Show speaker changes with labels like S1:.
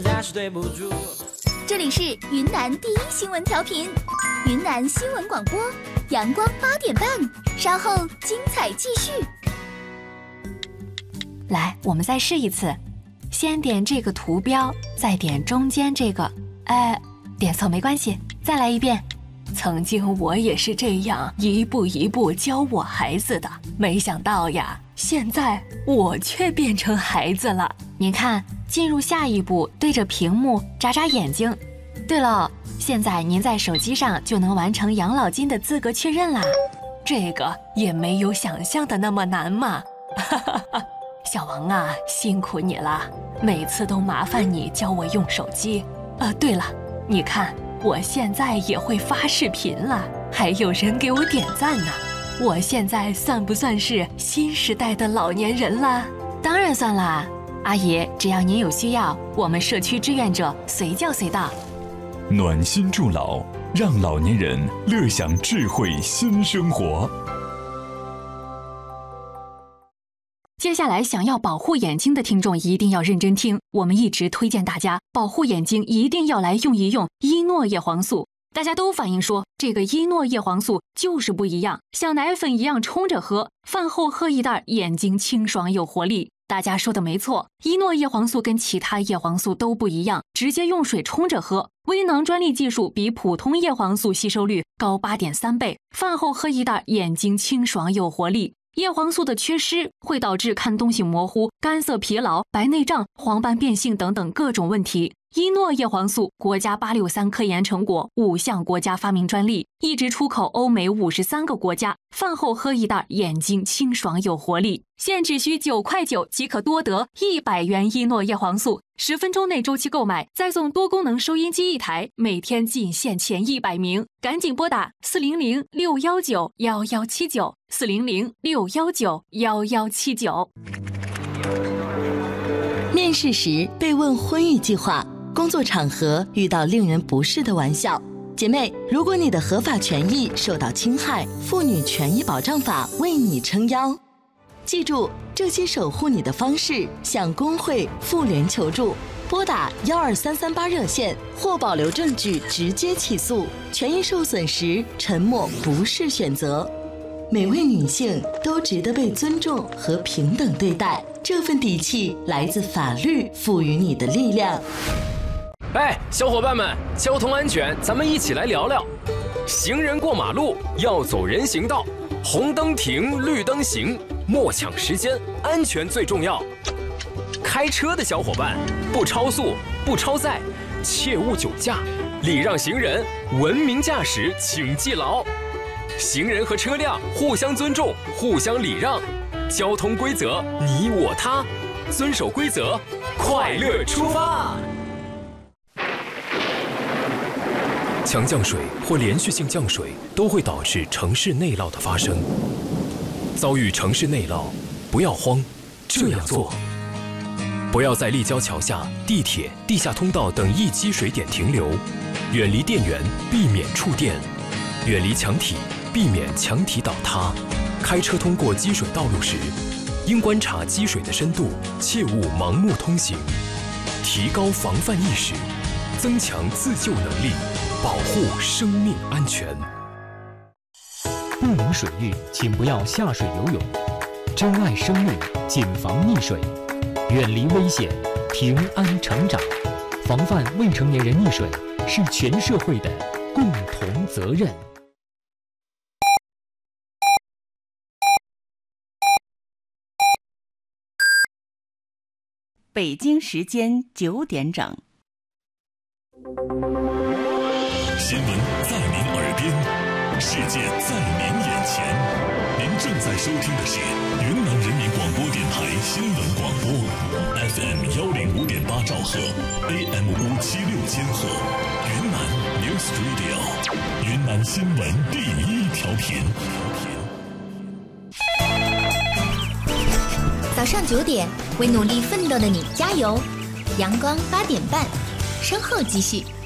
S1: 这里是云南第一新闻调频，云南新闻广播，阳光8点半，稍后精彩继续。
S2: 来，我们再试一次，先点这个图标，再点中间这个，点错没关系，再来一遍。曾经我也是这样一步一步教我孩子的，没想到呀，现在我却变成孩子了。您看，进入下一步，对着屏幕眨眨眼睛。对了，现在您在手机上就能完成养老金的资格确认啦。这个也没有想象的那么难嘛。小王啊，辛苦你了，每次都麻烦你教我用手机。对了，你看我现在也会发视频了，还有人给我点赞呢。我现在算不算是新时代的老年人了？当然算啦，阿姨，只要您有需要，我们社区志愿者随叫随到。
S3: 暖心助老，让老年人乐享智慧新生活。
S2: 接下来想要保护眼睛的听众一定要认真听，我们一直推荐大家保护眼睛一定要来用一用伊诺叶黄素。大家都反映说这个伊诺叶黄素就是不一样，像奶粉一样冲着喝，饭后喝一袋，眼睛清爽有活力。大家说的没错，伊诺叶黄素跟其他叶黄素都不一样，直接用水冲着喝。微囊专利技术比普通叶黄素吸收率高8.3倍，饭后喝一袋，眼睛清爽有活力。叶黄素的缺失会导致看东西模糊、干涩疲劳、白内障、黄斑变性等等各种问题。伊诺叶黄素国家863科研成果，5项国家发明专利，一直出口欧美53个国家。饭后喝一袋，眼睛清爽有活力。现只需9.9块即可多得100元伊诺叶黄素，10分钟内周期购买，再送多功能收音机1台，每天仅限前100名，赶紧拨打400-619-1179，400-619-1179。
S4: 面试时被问婚育计划，工作场合遇到令人不适的玩笑，姐妹，如果你的合法权益受到侵害，妇女权益保障法为你撑腰。记住，这些守护你的方式，向工会、妇联求助，拨打12338热线或保留证据直接起诉。权益受损时，沉默不是选择。每位女性都值得被尊重和平等对待，这份底气来自法律赋予你的力量。
S5: 小伙伴们，交通安全咱们一起来聊聊。行人过马路要走人行道，红灯停，绿灯行，莫抢时间，安全最重要。开车的小伙伴，不超速，不超载，切勿酒驾，礼让行人，文明驾驶请记牢。行人和车辆互相尊重，互相礼让，交通规则你我他，遵守规则，快乐出发。强降水或连续性降水都会导致城市内涝的发生。遭遇城市内涝，不要慌，这样做：不要在立交桥下、地铁、地下通道等易积水点停留，远离电源，避免触电，远离墙体，避免墙体倒塌。开车通过积水道路时，应观察积水的深度，切勿盲目通行。提高防范意识，增强自救能力，保护生命安全。
S6: 不明水域，请不要下水游泳。珍爱生命，谨防溺水，远离危险，平安成长。防范未成年人溺水是全社会的共同责任。
S7: 北京时间9点整。
S3: 新闻在您耳边，世界在您眼前。您正在收听的是云南人民广播电台新闻广播 ，FM 105.8兆赫 ，AM 576千赫，云南 News Radio， 云南新闻第一调频。
S1: 早上9点，为努力奋斗的你加油！阳光8点半，稍后继续。